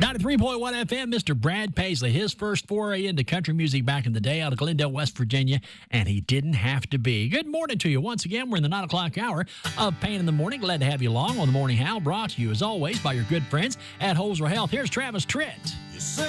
93.1 FM, Mr. Brad Paisley, his first foray into country music back in the day out of Glendale, West Virginia, and he didn't have to be. Good morning to you. Once again, we're in the 9 o'clock hour of Pain in the Morning. Glad to have you along on the Morning Howl, brought to you, as always, by your good friends at Holzer Health. Here's Travis Tritt.